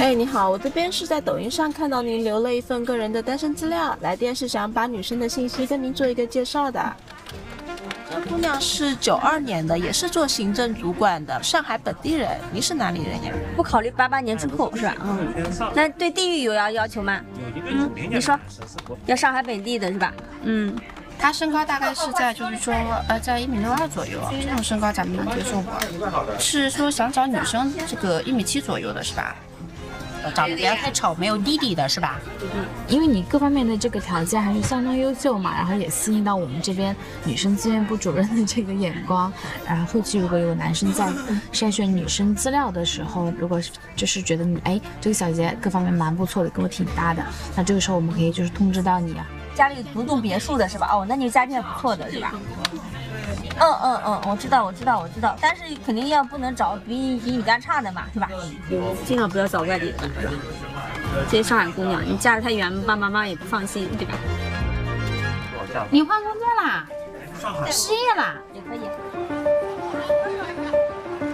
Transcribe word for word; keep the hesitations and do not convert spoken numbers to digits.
嘿，你好，我这边是在抖音上看到您留了一份个人的单身资料，来电是想把女生的信息跟您做一个介绍的。这姑娘是九二年的，也是做行政主管的，上海本地人。您是哪里人呀？ 不考虑八八年之后是吧？嗯，那对地域有要要求吗？嗯，你说，要上海本地的是吧？嗯。 他身高大概是在，就是说，呃，在一米六二左右，这种身高咱们能接受吗？是说想找女生这个一米七左右的是吧？长得不要太丑，没有弟弟的是吧？ 因为你各方面的这个条件还是相当优秀嘛，然后也吸引到我们这边女生资源部主任的这个眼光。然后后期如果有男生在筛选女生资料的时候，如果就是觉得你哎这个小姐姐各方面蛮不错的，跟我挺搭的，那这个时候我们可以就是通知到你啊。 家里独栋别墅的是吧？哦，那你家境还不错的是吧？嗯嗯嗯，我知道我知道我知道，但是肯定要不能找比比你家差的嘛，是吧？尽量不要找外地的，是吧？这些上海姑娘，你嫁得太远，爸爸妈妈也不放心，对吧？ 你换工作啦？失